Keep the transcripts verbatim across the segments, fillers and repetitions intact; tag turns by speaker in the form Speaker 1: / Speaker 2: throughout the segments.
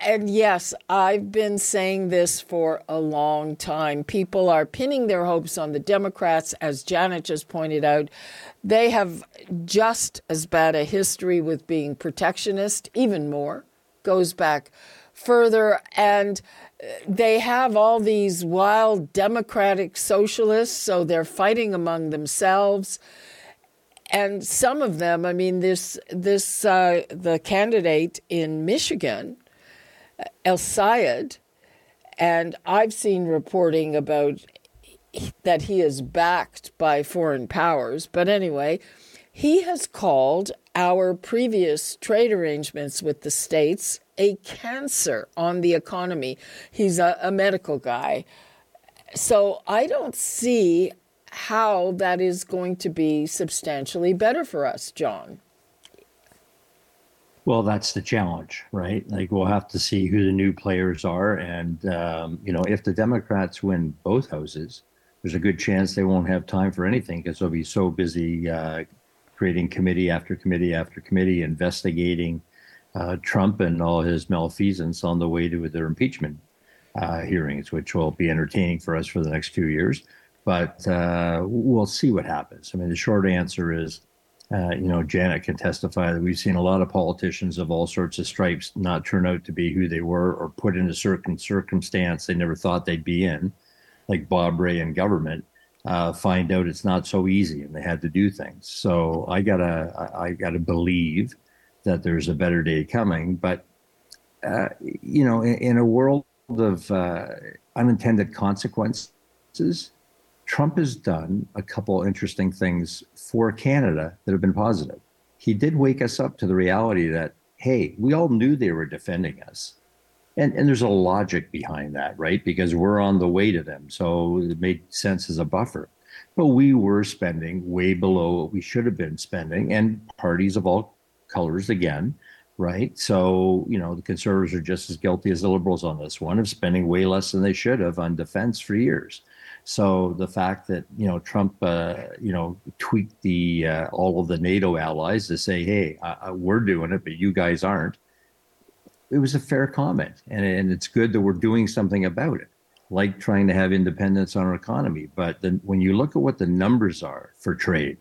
Speaker 1: And yes, I've been saying this for a long time. People are pinning their hopes on the Democrats, as Janet just pointed out. They have just as bad a history with being protectionist, even more, goes back further. And they have all these wild democratic socialists, so they're fighting among themselves. And some of them, I mean, this, this uh, the candidate in Michigan, El-Sayed, and I've seen reporting about that he is backed by foreign powers. But anyway, he has called our previous trade arrangements with the states a cancer on the economy. He's a, a medical guy. So I don't see how that is going to be substantially better for us, John.
Speaker 2: Well, that's the challenge, right? Like, we'll have to see who the new players are. And, um, you know, if the Democrats win both houses, there's a good chance they won't have time for anything because they'll be so busy uh, creating committee after committee after committee, investigating uh, Trump and all his malfeasance on the way to their impeachment uh, hearings, which will be entertaining for us for the next two years. But uh, we'll see what happens. I mean, the short answer is, Uh, you know, Janet can testify that we've seen a lot of politicians of all sorts of stripes not turn out to be who they were or put in a certain circumstance they never thought they'd be in, like Bob Rae in government, uh, find out it's not so easy and they had to do things. So I gotta, I, I gotta believe that there's a better day coming. But, uh, you know, in, in a world of uh, unintended consequences, Trump has done a couple interesting things for Canada that have been positive. He did wake us up to the reality that, hey, we all knew they were defending us. And, and there's a logic behind that, right? Because we're on the way to them. So it made sense as a buffer. But we were spending way below what we should have been spending, and parties of all colors again, right? So, you know, the Conservatives are just as guilty as the Liberals on this one of spending way less than they should have on defense for years. So the fact that, you know, Trump, uh, you know, tweaked the uh, all of the NATO allies to say, hey, uh, we're doing it, but you guys aren't. It was a fair comment. And, and it's good that we're doing something about it, like trying to have independence on our economy. But then when you look at what the numbers are for trade,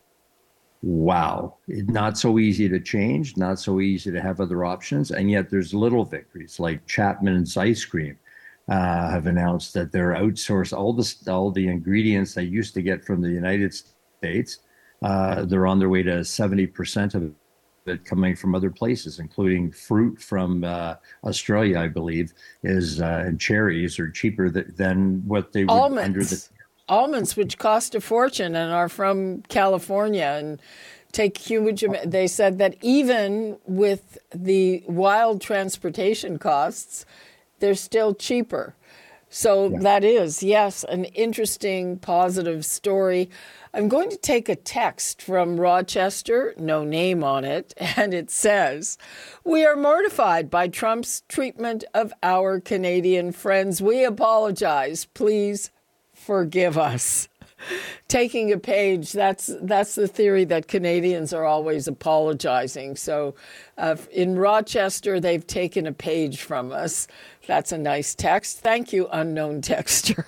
Speaker 2: wow, it's not so easy to change, not so easy to have other options. And yet there's little victories like Chapman's ice cream. Uh, have announced that they're outsourced all the all the ingredients they used to get from the United States. Uh, they're on their way to seventy percent of it coming from other places, including fruit from uh, Australia, I believe, is uh, and cherries are cheaper th- than what they would
Speaker 1: almonds.
Speaker 2: under the
Speaker 1: almonds, which cost a fortune and are from California and take huge. They said that even with the wild transportation costs, they're still cheaper. So yeah. That is, yes, an interesting, positive story. I'm going to take a text from Rochester, no name on it, and it says, "We are mortified by Trump's treatment of our Canadian friends. We apologize. Please forgive us." Taking a page, that's that's the theory that Canadians are always apologizing. So uh, in Rochester, they've taken a page from us. That's a nice text. Thank you, unknown texter.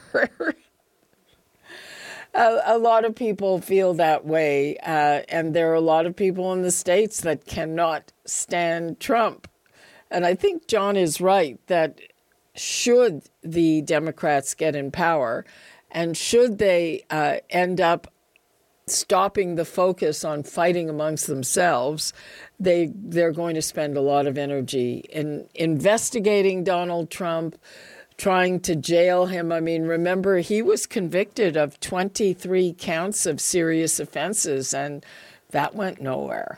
Speaker 1: a, a lot of people feel that way, uh, and there are a lot of people in the States that cannot stand Trump. And I think John is right that should the Democrats get in power, and should they uh, end up stopping the focus on fighting amongst themselves, they, they're going to spend a lot of energy in investigating Donald Trump, trying to jail him. I mean, remember, he was convicted of twenty-three counts of serious offenses, and that went nowhere.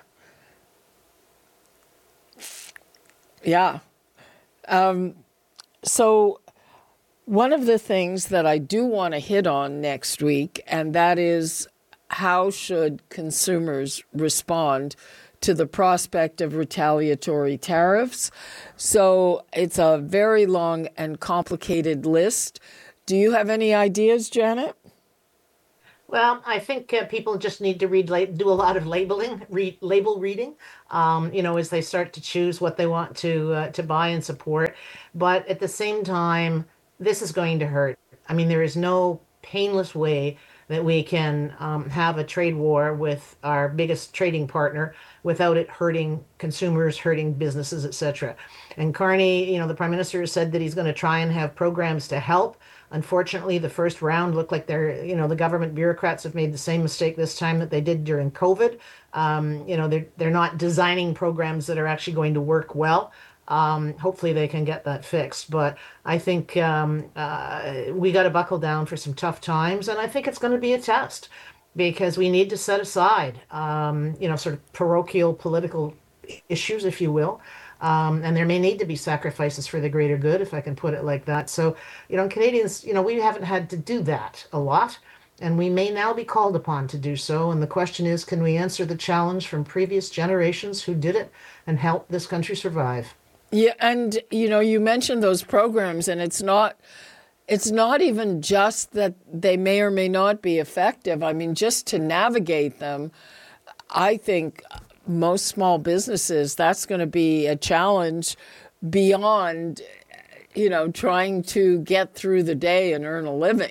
Speaker 1: Yeah. Um, so... One of the things that I do want to hit on next week, and that is how should consumers respond to the prospect of retaliatory tariffs. So it's a very long and complicated list. Do you have any ideas, Janet?
Speaker 3: Well, I think uh, people just need to read, do a lot of labeling, read, label reading, um, you know, as they start to choose what they want to uh, to buy and support. But at the same time, this is going to hurt. I mean, there is no painless way that we can um, have a trade war with our biggest trading partner without it hurting consumers, hurting businesses, et cetera. And Carney, you know, the Prime Minister has said that he's going to try and have programs to help. Unfortunately, the first round looked like they're, you know, the government bureaucrats have made the same mistake this time that they did during COVID. Um, you know, they're, they're not designing programs that are actually going to work well. Um, hopefully they can get that fixed. But I think um, uh, we got to buckle down for some tough times. And I think it's going to be a test because we need to set aside, um, you know, sort of parochial political issues, if you will. Um, and there may need to be sacrifices for the greater good, if I can put it like that. So, you know, Canadians, you know, we haven't had to do that a lot, and we may now be called upon to do so. And the question is, can we answer the challenge from previous generations who did it and help this country survive?
Speaker 1: Yeah, and, you know, you mentioned those programs, and it's not... It's not even just that they may or may not be effective. I mean, just to navigate them, I think most small businesses, that's going to be a challenge beyond, you know, trying to get through the day and earn a living.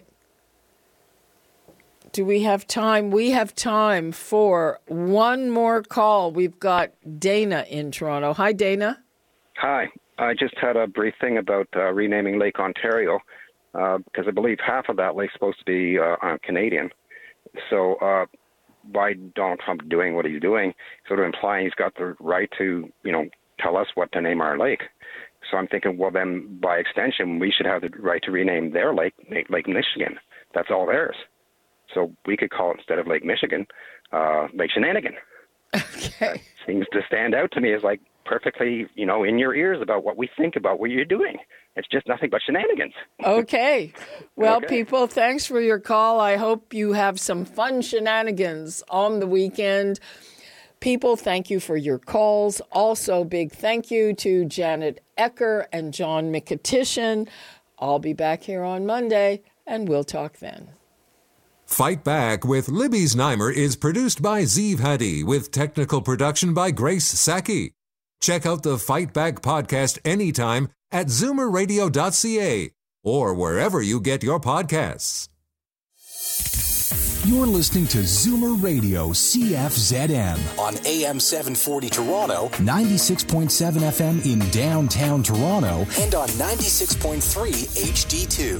Speaker 1: Do we have time? We have time for one more call. We've got Dana in Toronto. Hi, Dana.
Speaker 4: Hi. I just had a brief thing about uh, renaming Lake Ontario. Uh, because I believe half of that lake's supposed to be uh, Canadian. So uh, by Donald Trump doing what he's doing, sort of implying he's got the right to, you know, tell us what to name our lake. So I'm thinking, well, then by extension, we should have the right to rename their lake Lake Michigan. That's all theirs. So we could call it, instead of Lake Michigan, uh, Lake Shenanigan.
Speaker 1: Okay.
Speaker 4: Seems to stand out to me as like perfectly, you know, in your ears about what we think about what you're doing. It's just nothing but shenanigans.
Speaker 1: Okay. Well,
Speaker 4: okay.
Speaker 1: People, thanks for your call. I hope you have some fun shenanigans on the weekend. People, thank you for your calls. Also, big thank you to Janet Ecker and John McAtishan. I'll be back here on Monday, and we'll talk then.
Speaker 5: Fight Back with Libby Znaimer is produced by Zeev Hadi with technical production by Grace Saki. Check out the Fight Back podcast anytime at zoomer radio dot c a or wherever you get your podcasts.
Speaker 6: You're listening to Zoomer Radio C F Z M
Speaker 7: on A M seven forty Toronto,
Speaker 6: ninety-six point seven F M in downtown Toronto,
Speaker 7: and on ninety-six point three H D two.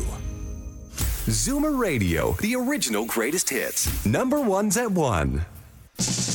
Speaker 8: Zoomer Radio, the original greatest hits. Number ones at one.